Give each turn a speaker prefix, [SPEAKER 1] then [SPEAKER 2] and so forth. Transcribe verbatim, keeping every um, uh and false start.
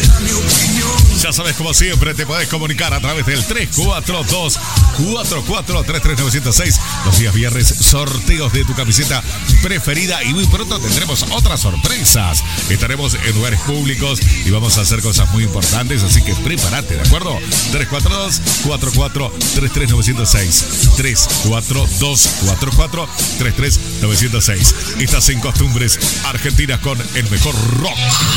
[SPEAKER 1] Ya sabes, como siempre, te podés comunicar a través del tres cuatro dos, cuatro cuatro tres tres nueve cero seis. Los días viernes, sorteos de tu camiseta preferida y muy pronto tendremos otras sorpresas. Estaremos en lugares públicos y vamos a hacer cosas muy importantes, así que prepárate, ¿de acuerdo? tres cuatro dos, cuatro cuatro tres tres nueve cero seis. tres cuatro dos, cuatro cuatro tres tres nueve cero seis. Estás en Costumbres Argentinas con el mejor rock.